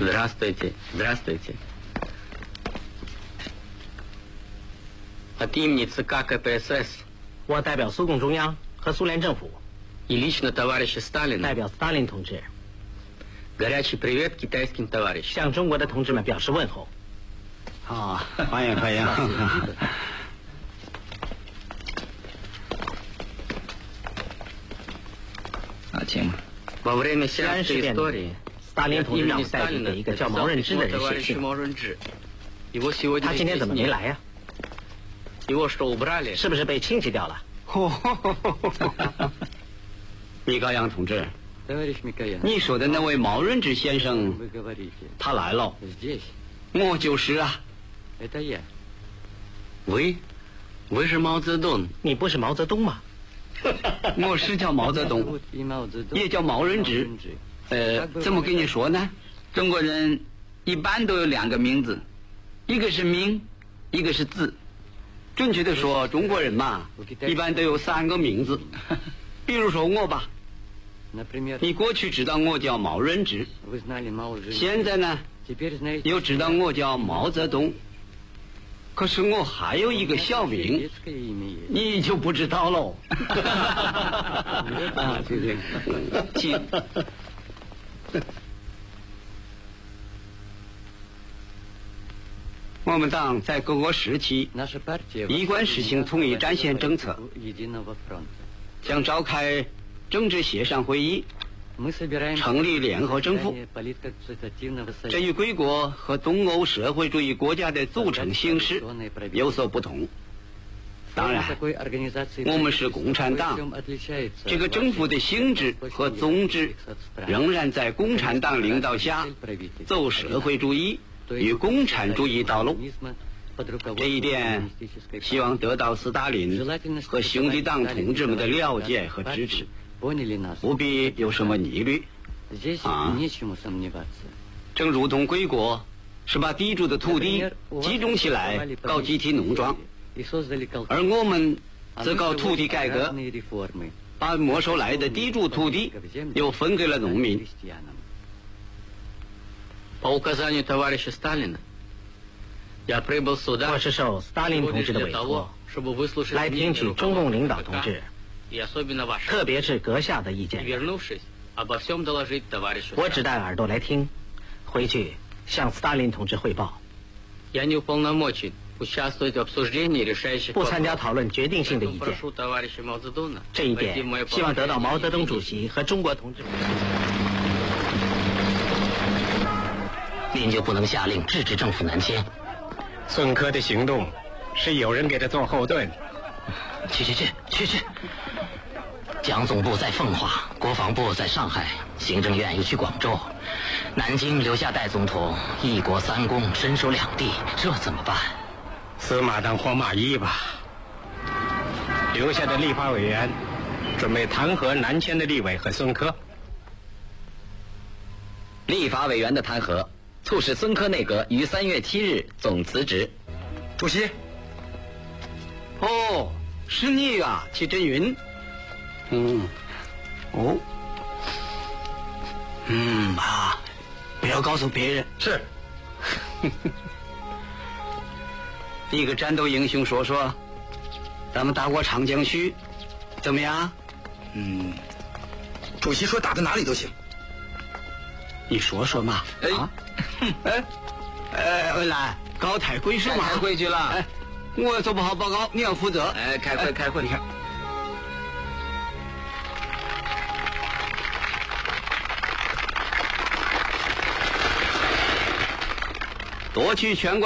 Здравствуйте, здравствуйте. От имени ЦК КПСС 我代表苏共中央和苏联政府， и лично товарища 代 Сталина 表斯大林同志， горячий привет китайским товарищам. 向中国的同志们表示问候。 好，欢迎欢迎。请。 Во время 西安事 сеанса 变 истории 斯大林同志让我带去给一个叫毛任之的人写 товарищу 信， Мауренджи. Его сегодня 他今天怎么没 здесь 来呀、 нет. Его что, убрали? 是不是被清洗掉了？ 米高扬同志， Товарищ Микоян, 你说的那位毛润之先生， вы говорите, 他来了， здесь. 我就是啊。 Это я. Вы? Вы же Мао Цзэдун. 你不是毛泽东吗？ 我是叫毛泽东， Вот и Мао Цзэдун, 也叫毛任之。怎么跟你说呢？中国人一般都有两个名字，一个是名，一个是字。准确的说，中国人嘛，一般都有三个名字。比如说我吧， Например, 你过去知道我叫毛任之， вы знали Мао Цзэдун. 现在呢 Теперь знаете, 又知道我叫毛泽东。可是我还有一个小名， детское имя есть. 你就不知道喽。啊，对，请。我们党在各个时期 Наша партия 一贯实行统一战线政策， единого фронта. 将召开政治协商会议， Мы собираем 成立联合政府。 политконсультативного 这与贵国和东欧社会主义国家的组成形式有所不同。当然，我们是共产党，这个政府的性质和宗旨仍然在共产党领导下走社会主义与共产主义道路。这一点希望得到斯大林和兄弟党同志们的了解和支持，不必有什么疑虑。正如同贵国是把地主的土地集中起来搞集体农庄，而我们则搞土地改革，把没收来的地主土地又分给了农民。 По указанию товарища Сталина, я прибыл сюда 我是受斯大林同志的 для 委 того, 托， чтобы выслушать 来听 мнение 取中共领导同 руководства 志， и особенно ваше. 特别是阁下的意 И 见。 вернувшись, обо всем доложить товарищу 我只 Сталину. 带耳朵来听，回去向斯大林同志汇报。 Я не уполномочен участвовать в обсуждении решающих 不参加 вопросов. 讨论决定性的意 Поэтому 见。 прошу товарища Мао Цзэдуна 这一 войти 点 в мое 希望得到 положение 毛泽东 и 主席和中国同志们。您就不能下令制止政府南迁？ 孙科的行动是有人给他做后盾。 去！蒋总部在奉化，国防部在上海，行政院又去广州，南京留下戴总统，一国三公，身守两地，这怎么办？ 死马当活马医吧。留下的立法委员准备弹劾南迁的立委和孙科。 立法委员的弹劾，促使孙科内阁于3月7日总辞职。 主席，哦，是你啊，齐振云。不要告诉别人。 是。 一个战斗英雄说说，咱们打过长江区，怎么样？ 主席说打到哪里都行。 你说说嘛。文澜，搞太规矩嘛。 太规矩了。 我做不好报告，你要负责。 开会。 你看。夺取全国